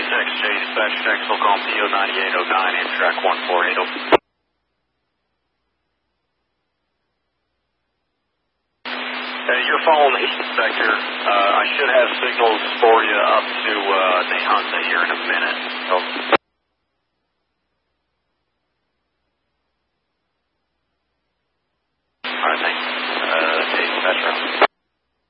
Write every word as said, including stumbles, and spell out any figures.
six, J dispatch, Jacksonville calling P O ninety-eight oh nine, Amtrak one four eight oh. Hey, you're following the east sector. Uh, I should have signals for you up to uh, Nahunta here in a minute. So